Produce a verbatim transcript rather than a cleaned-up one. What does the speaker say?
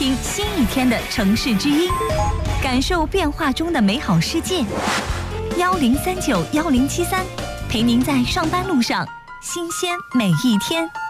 听新一天的城市之音，感受变化中的美好世界。幺零三九幺零七三，陪您在上班路上新鲜每一天。